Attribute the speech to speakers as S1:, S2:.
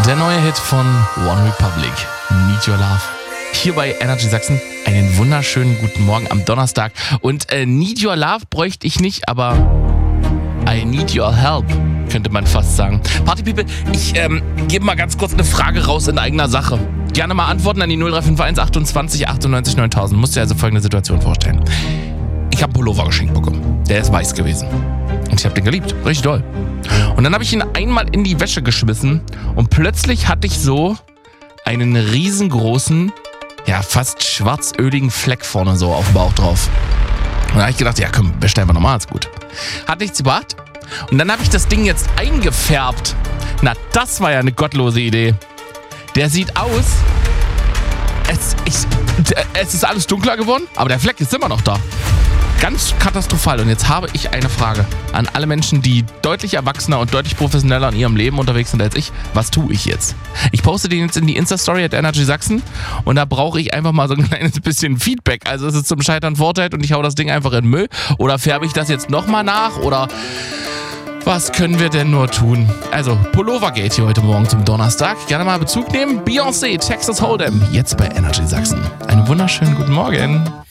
S1: Der neue Hit von One Republic, Need Your Love. Hier bei Energy Sachsen einen wunderschönen guten Morgen am Donnerstag. Und Need Your Love bräuchte ich nicht, aber I Need Your Help, könnte man fast sagen. Party People, ich gebe mal ganz kurz eine Frage raus in eigener Sache. Gerne mal antworten an die 0351 28 98 9000. Musst dir also folgende Situation vorstellen. Ich habe einen Pullover geschenkt bekommen. Der ist weiß gewesen. Und ich habe den geliebt. Richtig toll. Und dann habe ich ihn einmal in die Wäsche geschmissen und plötzlich hatte ich so einen riesengroßen, ja fast schwarzöligen Fleck vorne so auf dem Bauch drauf. Und da habe ich gedacht, ja komm, wäsch einfach nochmal, ist gut. Hat nichts gebracht. Und dann habe ich das Ding jetzt eingefärbt. Na, das war ja eine gottlose Idee. Der sieht aus, es ist alles dunkler geworden, aber der Fleck ist immer noch da. Ganz katastrophal. Und jetzt habe ich eine Frage an alle Menschen, die deutlich erwachsener und deutlich professioneller in ihrem Leben unterwegs sind als ich. Was tue ich jetzt? Ich poste den jetzt in die Insta-Story at Energy Sachsen und da brauche ich einfach mal so ein kleines bisschen Feedback. Also ist es zum Scheitern verurteilt und ich hau das Ding einfach in den Müll? Oder färbe ich das jetzt nochmal nach? Oder was können wir denn nur tun? Also, Pullovergate hier heute Morgen zum Donnerstag. Gerne mal Bezug nehmen. Beyoncé, Texas Hold'em, jetzt bei Energy Sachsen. Einen wunderschönen guten Morgen.